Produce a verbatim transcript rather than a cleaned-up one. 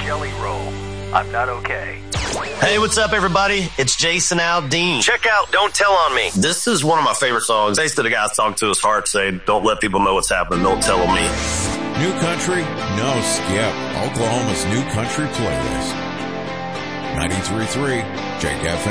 jelly roll. I'm not okay. Hey, what's up, everybody? It's Jason Aldean. Check out Don't Tell on Me. This is one of my favorite songs. Basically, the guy's talking to his heart, saying, don't let people know what's happening. Don't tell on me. New country? No skip. Oklahoma's new country playlist. ninety-three point three Jake F M.